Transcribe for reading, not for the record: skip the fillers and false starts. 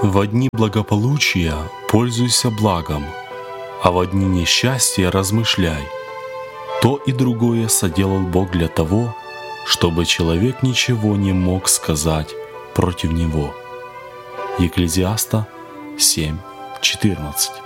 во дни благополучия пользуйся благом, а во дни несчастья размышляй. То и другое соделал Бог для того, чтобы человек ничего не мог сказать против Него. Екклезиаста 7:14.